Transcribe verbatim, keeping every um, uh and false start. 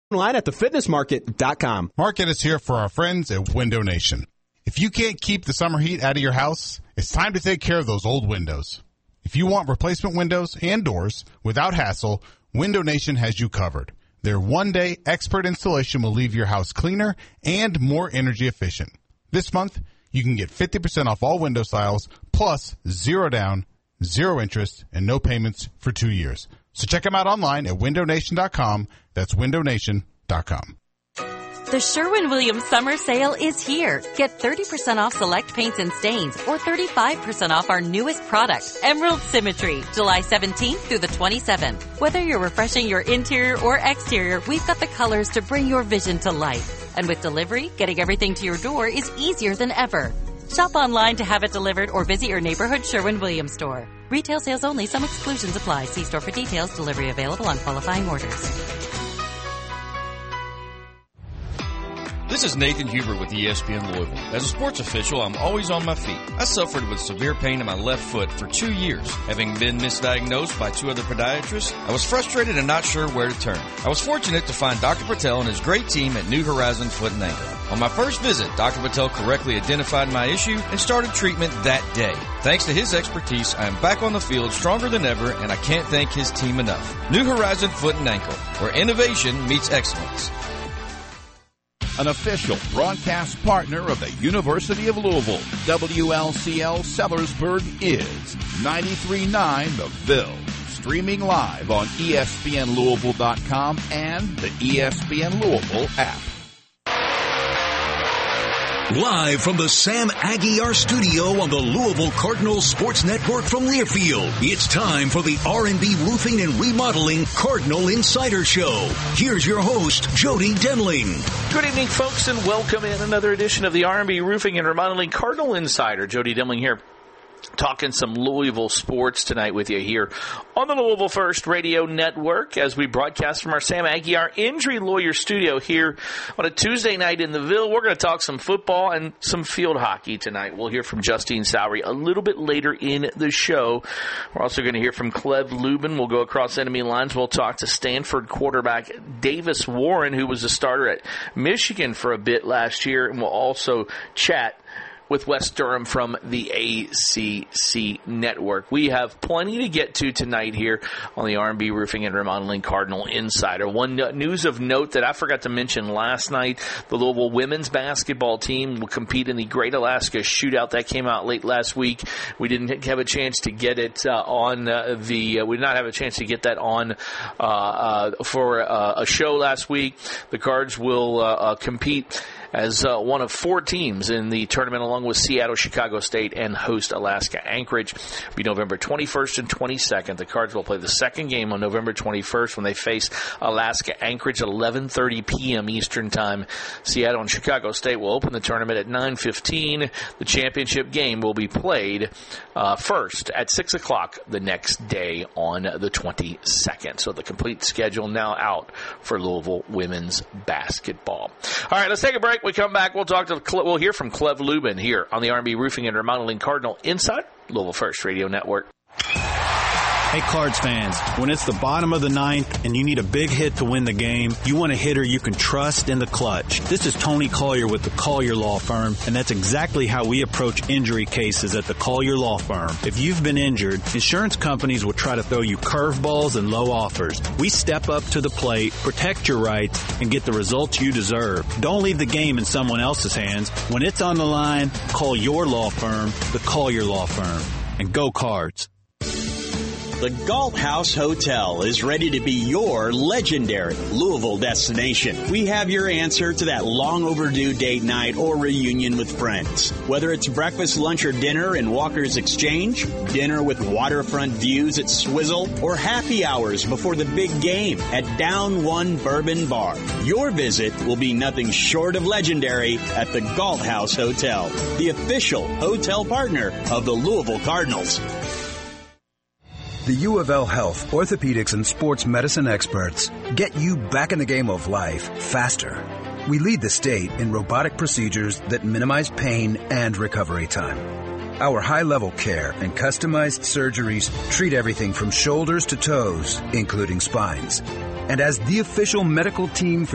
Online at the fitness market dot com. Market is here for our friends at Window Nation. If you can't keep the summer heat out of your house, it's time to take care of those old windows. If you want replacement windows and doors without hassle, Window Nation has you covered. Their one-day expert installation will leave your house cleaner and more energy efficient. This month, you can get fifty percent off all window styles, plus zero down, zero interest, and no payments for two years. So check them out online at window nation dot com. That's window nation dot com. The Sherwin-Williams Summer Sale is here. Get thirty percent off select paints and stains or thirty-five percent off our newest product, Emerald Symmetry, July seventeenth through the twenty-seventh. Whether you're refreshing your interior or exterior, we've got the colors to bring your vision to life. And with delivery, getting everything to your door is easier than ever. Shop online to have it delivered or visit your neighborhood Sherwin-Williams store. Retail sales only. Some exclusions apply. See store for details. Delivery available on qualifying orders. This is Nathan Huber with E S P N Louisville. As a sports official, I'm always on my feet. I suffered with severe pain in my left foot for two years. Having been misdiagnosed by two other podiatrists, I was frustrated and not sure where to turn. I was fortunate to find Doctor Patel and his great team at New Horizon Foot and Ankle. On my first visit, Doctor Patel correctly identified my issue and started treatment that day. Thanks to his expertise, I am back on the field stronger than ever, and I can't thank his team enough. New Horizon Foot and Ankle, where innovation meets excellence. An official broadcast partner of the University of Louisville, W L C L Sellersburg is ninety-three point nine The Ville. Streaming live on E S P N Louisville dot com and the E S P N Louisville app. Live from the Sam Aguiar studio on the Louisville Cardinals Sports Network from Learfield, it's time for the R and B Roofing and Remodeling Cardinal Insider Show. Here's your host, Jody Demling. Good evening, folks, and welcome in another edition of the R and B Roofing and Remodeling Cardinal Insider. Jody Demling here, talking some Louisville sports tonight with you here on the Louisville First Radio Network as we broadcast from our Sam Aguiar Injury Lawyer studio here on a Tuesday night in the Ville. We're going to talk some football and some field hockey tonight. We'll hear from Justine Sowery a little bit later in the show. We're also going to hear from Clev Lubin. We'll go across enemy lines. We'll talk to Stanford quarterback Davis Warren, who was a starter at Michigan for a bit last year, and we'll also chat with Wes Durham from the A C C Network. We have plenty to get to tonight here on the R and B Roofing and Remodeling Cardinal Insider. One news of note that I forgot to mention last night, the Louisville women's basketball team will compete in the Great Alaska Shootout. That came out late last week. We didn't have a chance to get it uh, on uh, the, uh, we did not have a chance to get that on uh, uh, for uh, a show last week. The Cards will uh, uh, compete as uh, one of four teams in the tournament, along with Seattle, Chicago State, and host Alaska Anchorage. It'll be November twenty-first and twenty-second. The Cards will play the second game on November twenty-first when they face Alaska Anchorage at eleven thirty p.m. Eastern Time. Seattle and Chicago State will open the tournament at nine fifteen. The championship game will be played uh, first at six o'clock the next day on the twenty-second. So the complete schedule now out for Louisville women's basketball. All right, let's take a break. We come back, we'll talk to, we'll hear from Clev Lubin here on the R and B Roofing and Remodeling Cardinal Insider, Louisville First Radio Network. Hey, Cards fans, when it's the bottom of the ninth and you need a big hit to win the game, you want a hitter you can trust in the clutch. This is Tony Collier with the Collier Law Firm, and that's exactly how we approach injury cases at the Collier Law Firm. If you've been injured, insurance companies will try to throw you curveballs and low offers. We step up to the plate, protect your rights, and get the results you deserve. Don't leave the game in someone else's hands. When it's on the line, call your law firm, the Collier Law Firm. And go Cards. The Galt House Hotel is ready to be your legendary Louisville destination. We have your answer to that long overdue date night or reunion with friends. Whether it's breakfast, lunch, or dinner in Walker's Exchange, dinner with waterfront views at Swizzle, or happy hours before the big game at Down One Bourbon Bar, your visit will be nothing short of legendary at the Galt House Hotel, the official hotel partner of the Louisville Cardinals. The U of L Health, orthopedics, and sports medicine experts get you back in the game of life faster. We lead the state in robotic procedures that minimize pain and recovery time. Our high-level care and customized surgeries treat everything from shoulders to toes, including spines. And as the official medical team for